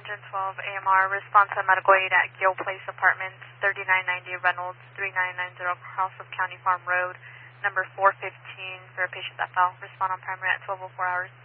AMR, response on medical aid at Gill Place Apartments, 3990 Reynolds, 3990 Cross of County Farm Road, number 415 for a patient that fell. Respond on primary at 12:04 hours.